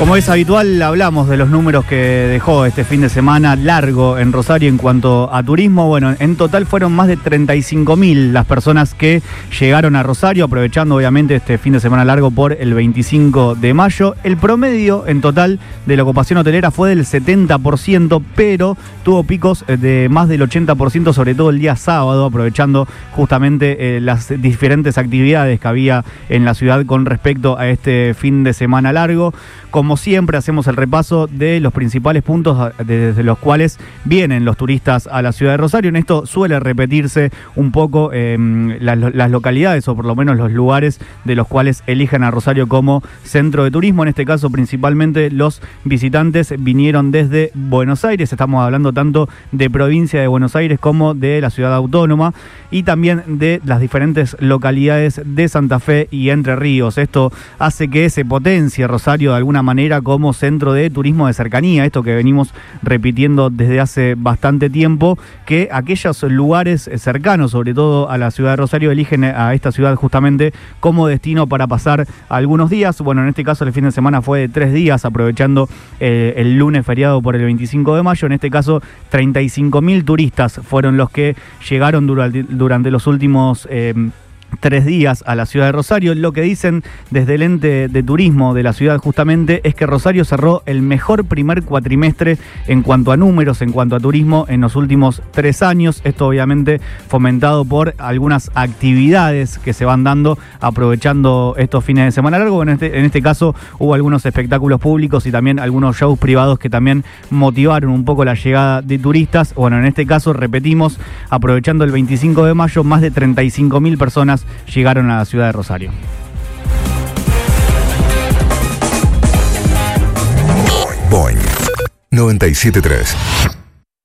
Como es habitual, hablamos de los números que dejó este fin de semana largo en Rosario en cuanto a turismo. Bueno, en total fueron más de 35.000 las personas que llegaron a Rosario, aprovechando obviamente este fin de semana largo por el 25 de mayo. El promedio en total de la ocupación hotelera fue del 70%, pero tuvo picos de más del 80%, sobre todo el día sábado, aprovechando justamente las diferentes actividades que había en la ciudad con respecto a este fin de semana largo. Como siempre, hacemos el repaso de los principales puntos desde los cuales vienen los turistas a la ciudad de Rosario. En esto suele repetirse un poco las localidades, o por lo menos los lugares de los cuales eligen a Rosario como centro de turismo. En este caso, principalmente los visitantes vinieron desde Buenos Aires. Estamos hablando tanto de provincia de Buenos Aires como de la ciudad autónoma, y también de las diferentes localidades de Santa Fe y Entre Ríos. Esto hace que se potencie Rosario de alguna manera como centro de turismo de cercanía, esto que venimos repitiendo desde hace bastante tiempo, que aquellos lugares cercanos, sobre todo a la ciudad de Rosario, eligen a esta ciudad justamente como destino para pasar algunos días. Bueno, en este caso el fin de semana fue de 3 días, aprovechando el lunes feriado por el 25 de mayo. En este caso 35.000 turistas fueron los que llegaron durante los últimos 3 días a la ciudad de Rosario. Lo que dicen desde el ente de turismo de la ciudad justamente es que Rosario cerró el mejor primer cuatrimestre en cuanto a números, en cuanto a turismo en los últimos 3 años. Esto obviamente fomentado por algunas actividades que se van dando aprovechando estos fines de semana largos. En este caso hubo algunos espectáculos públicos y también algunos shows privados que también motivaron un poco la llegada de turistas. Bueno, en este caso, repetimos, aprovechando el 25 de mayo, más de 35.000 personas llegaron a la ciudad de Rosario. Boing 97.3